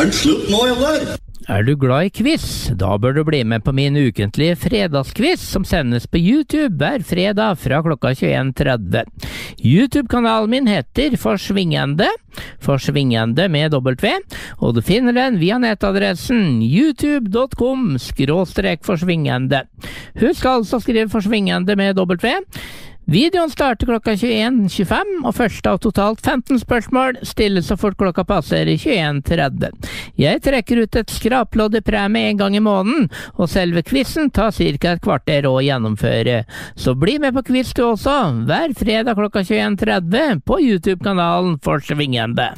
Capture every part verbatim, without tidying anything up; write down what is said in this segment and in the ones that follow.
Er det slutt nå, eller? Er du glad i quiz? Da bør du bli med på min ukentlige fredagsquiz som sendes på YouTube hver fredag fra klokka tjueen tretti. YouTube-kanalen min heter Forsvingende, Forsvingende med W, og du finner den via nettadressen youtube punktum com skråstrek forsvingende. Husk altså å skrive Forsvingende med W. Videoen starter klokka tjueen tjuefem, og første av totalt femten spørsmål stilles så fort klokka passerer tjueen tretti. Jeg trekker ut et skraplodd i premie en gang i måneden, og selve quizen tar cirka et kvarter å gjennomføre. Så bli med på quiz du også, hver fredag klokka tjueen tretti på YouTube-kanalen Forsvingende.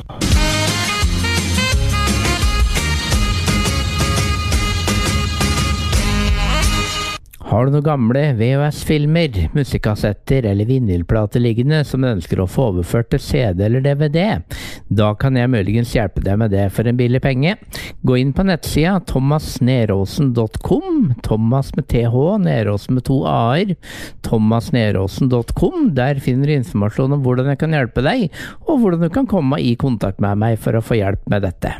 Har du noen gamle V H S-filmer, musikkassetter eller vinylplater liggende som du ønsker å få overført til C D eller D V D? Da kan jeg muligens hjelpe deg med det for en billig penge. Gå inn på nettsida thomas neråsen punktum com, Thomas med T H, Neråsen med to A-er, thomas neråsen punktum com. Der finner du informasjon om hvordan jeg kan hjelpe deg, og hvordan du kan komme i kontakt med meg for å få hjelp med dette.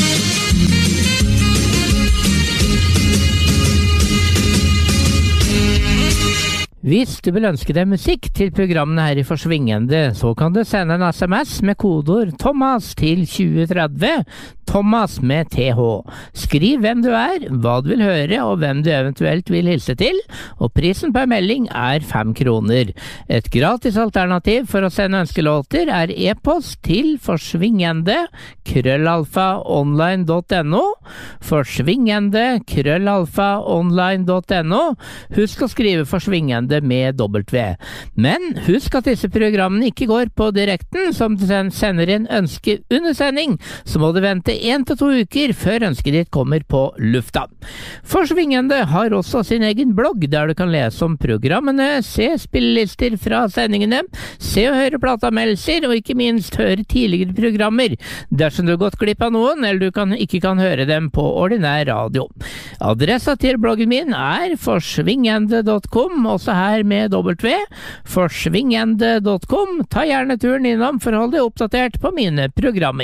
Hvis du vil ønske deg musikk til programmene her i Forsvingende, så kan du sende en S M S med kodord Thomas til tjue tretti, Thomas med T H. Skriv hvem du er, hva du vil høre og hvem du eventuelt vil hilse til, og prisen per melding er fem kroner. Et gratis alternativ for å sende ønskelåter er e-post til forsvingende krøllalfa online punktum no, forsvingende krøllalfa online punktum no. Husk å skrive Forsvingende med W. Men husk at disse programmene ikke går på direkten. Som du sender inn ønske under sending, så må du vente en til to uker før ønsket ditt kommer på lufta. Forsvingende har også sin egen blogg, der du kan lese om programmene, se spillelister fra sendingene, se og høre plateanmeldelser, og ikke minst høre tidligere programmer, dersom du har gått glipp av noen, eller du kan, ikke kan høre dem på ordinær radio. Adressa til bloggen min er forsvingende punktum com, også her med W, forsvingende punktum com. Ta gjerne turen innom for å holde deg oppdatert på mine programmer.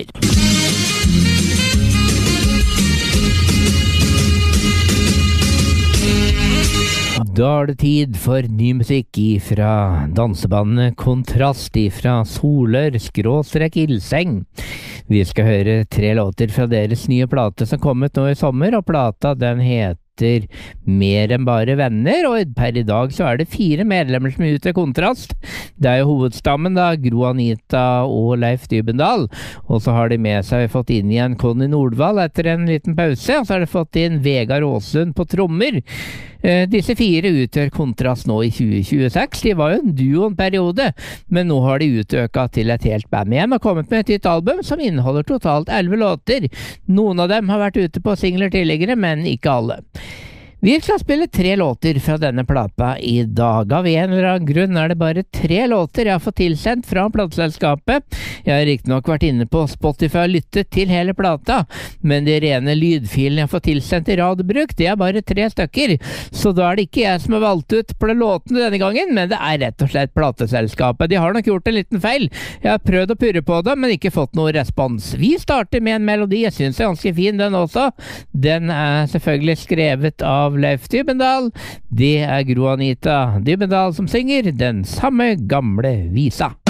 Da er det tid for ny musikk ifra dansebandet Kontrast ifra Solør skråstrek Ilseng. Vi skal høre tre låter fra deres nye plate som kom ut nå i sommer, og plata den heter Mer enn bare venner, og per i dag så er det fire medlemmer som er ute i Kontrast. Det er jo hovedstammen da, Gro Anita og Leif Dybendal, og så har de med seg fått inn igjen Conny Nordvall etter en liten pause, og så har de fått inn Vegard Åslund på trommer. Eh, disse fire utgjør Kontrast nå i tjue tjueseks. De var jo en duo en periode, men nå har de utøka til et helt band igjen og kommet med et nytt album som inneholder totalt elleve låter. Noen av dem har vært ute på singler tidligere, men ikke alle. Vi skal spille tre låter fra denne plata i dag. Av en eller annen grunn er det bare tre låter jeg har fått tilsendt fra plateselskapet. Jeg har riktig nok vært inne på Spotify og lyttet til hele plata, men de rene lydfilene jeg har fått tilsendt i radiobruk, det er bare tre stykker. Så da er det ikke jeg som har valgt ut på låtene denne gangen, men det er rett og slett plateselskapet. De har nok gjort en liten feil. Jeg har prøvd å purre på det, men ikke fått noe respons. Vi starter med en melodi. Jeg synes det er ganske fin den også. Den er selvfølgelig skrevet av av Leif Dybendal. Det er Gro Anita Dybendal som synger den samme gamle visa.